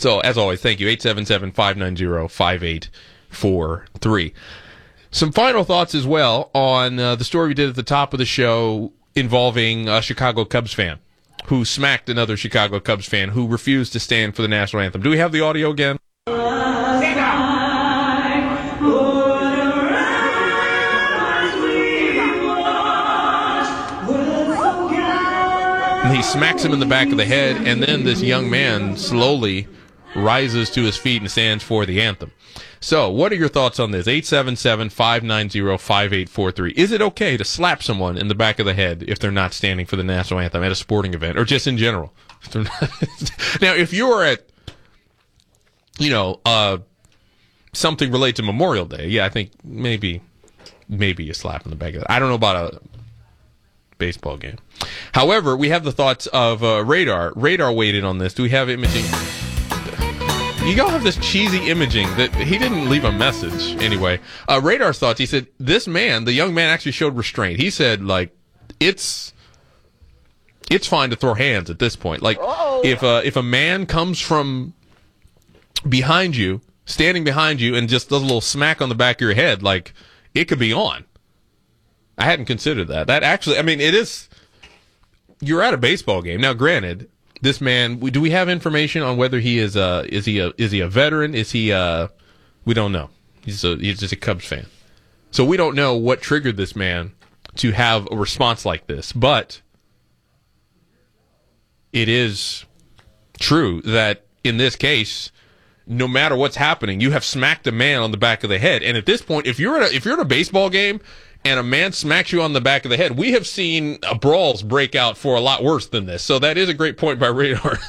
So, as always, thank you. 877-590-5843. Some final thoughts as well on the story we did at the top of the show involving a Chicago Cubs fan who smacked another Chicago Cubs fan who refused to stand for the national anthem. Do we have the audio again? And he smacks him in the back of the head, and then this young man slowly rises to his feet and stands for the anthem. So, what are your thoughts on this? 877-590-5843. Is it okay to slap someone in the back of the head if they're not standing for the national anthem at a sporting event, or just in general? Now, if you're at, something related to Memorial Day, yeah, I think maybe you slap in the back of the head. I don't know about a baseball game. However, we have the thoughts of Radar. Radar weighed in on this. Do we have imaging? You all have this cheesy imaging that he didn't leave a message anyway. Radar's thoughts, he said, this man, the young man, actually showed restraint. He said, it's fine to throw hands at this point. If a man comes from behind you, standing behind you, and just does a little smack on the back of your head, it could be on. I hadn't considered that. That actually, it is, you're at a baseball game. Now, granted, this man, do we have information on whether he is he a veteran? Is he, we don't know. He's just a Cubs fan. So we don't know what triggered this man to have a response like this. But it is true that in this case, no matter what's happening, you have smacked a man on the back of the head. And at this point, if you're at a baseball game and a man smacks you on the back of the head, we have seen brawls break out for a lot worse than this. So that is a great point by Radar.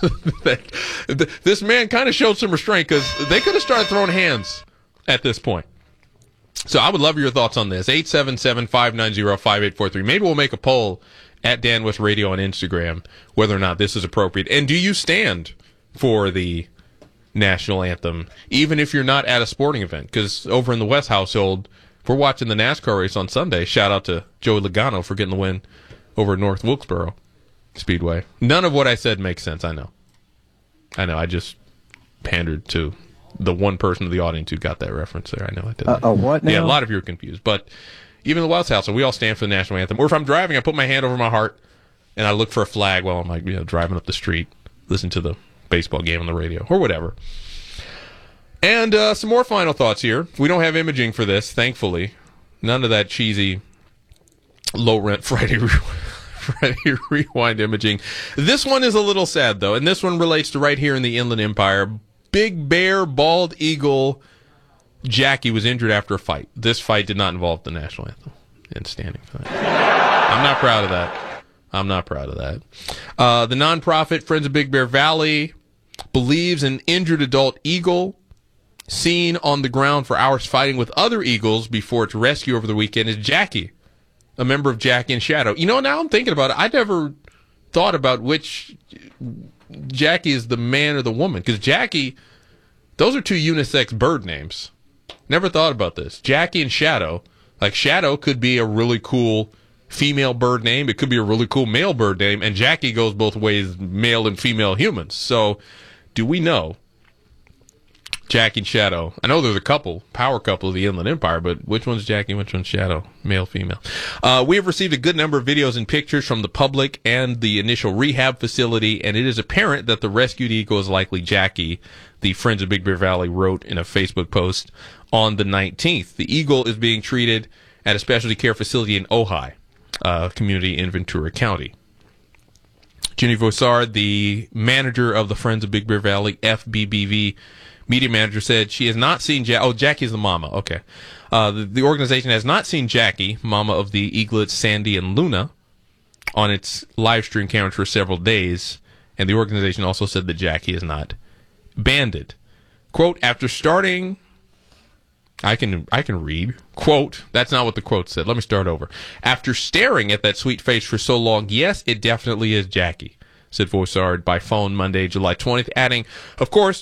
This man kind of showed some restraint because they could have started throwing hands at this point. So I would love your thoughts on this. 877-590-5843. Maybe we'll make a poll at Dan West Radio on Instagram whether or not this is appropriate. And do you stand for the national anthem, even if you're not at a sporting event? Because over in the West household, if we're watching the NASCAR race on Sunday, shout out to Joey Logano for getting the win over at North Wilkesboro Speedway. None of what I said makes sense, I know. I just pandered to the one person of the audience who got that reference there. I know I did. What now? Yeah, a lot of you are confused. But even in the West household, we all stand for the national anthem. Or if I'm driving, I put my hand over my heart and I look for a flag while I'm driving up the street, listen to the baseball game on the radio, or whatever. And some more final thoughts here. We don't have imaging for this, thankfully. None of that cheesy low-rent Friday Rewind imaging. This one is a little sad, though, and this one relates to right here in the Inland Empire. Big Bear, Bald Eagle, Jackie was injured after a fight. This fight did not involve the national anthem and standing for that. I'm not proud of that. The nonprofit Friends of Big Bear Valley believes an injured adult eagle seen on the ground for hours fighting with other eagles before its rescue over the weekend is Jackie, a member of Jackie and Shadow. Now I'm thinking about it. I never thought about which Jackie is the man or the woman, because Jackie, those are two unisex bird names. Never thought about this. Jackie and Shadow. Shadow could be a really cool female bird name. It could be a really cool male bird name. And Jackie goes both ways, male and female humans. So do we know Jackie and Shadow? I know there's a power couple of the Inland Empire, but which one's Jackie, which one's Shadow? Male, female. We have received a good number of videos and pictures from the public and the initial rehab facility, and it is apparent that the rescued eagle is likely Jackie, the Friends of Big Bear Valley wrote in a Facebook post on the 19th. The eagle is being treated at a specialty care facility in Ojai, community in Ventura County. Jenny Vossard, the manager of the Friends of Big Bear Valley, FBBV media manager, said she has not seen Jackie's the mama. Okay. The organization has not seen Jackie, mama of the eaglets Sandy and Luna, on its live stream cameras for several days. And the organization also said that Jackie is not banded. Quote, after starting, I can read. Quote, that's not what the quote said. Let me start over. After staring at that sweet face for so long, yes, it definitely is Jackie, said Voissard by phone Monday, July 20th, adding, of course,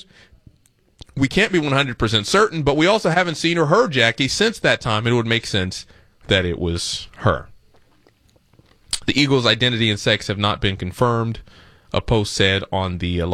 we can't be 100% certain, but we also haven't seen or heard Jackie since that time. It would make sense that it was her. The eagle's identity and sex have not been confirmed, a post said on the